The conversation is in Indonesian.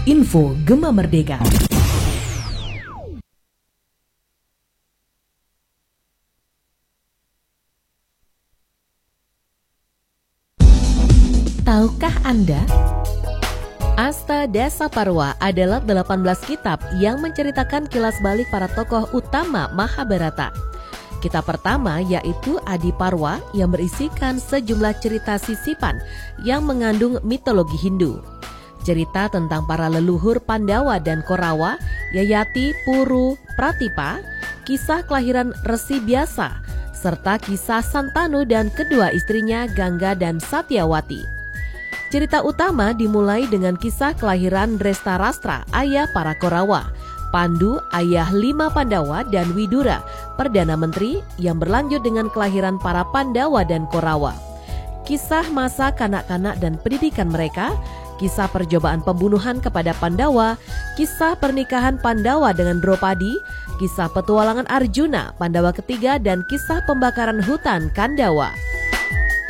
Info Gema Merdeka. Tahukah Anda? Astadasaparwa adalah 18 kitab yang menceritakan kilas balik para tokoh utama Mahabharata. Kitab pertama yaitu Adiparwa yang berisikan sejumlah cerita sisipan yang mengandung mitologi Hindu. Cerita tentang para leluhur Pandawa dan Korawa, Yayati, Puru, Pratipa, kisah kelahiran Resi Biasa, serta kisah Santanu dan kedua istrinya Gangga dan Satyawati. Cerita utama dimulai dengan kisah kelahiran Drestarastra, ayah para Korawa, Pandu, ayah 5 Pandawa, dan Widura, Perdana Menteri, yang berlanjut dengan kelahiran para Pandawa dan Korawa. Kisah masa kanak-kanak dan pendidikan mereka, kisah percobaan pembunuhan kepada Pandawa, kisah pernikahan Pandawa dengan Dropadi, kisah petualangan Arjuna, Pandawa ketiga, dan kisah pembakaran hutan Kandawa.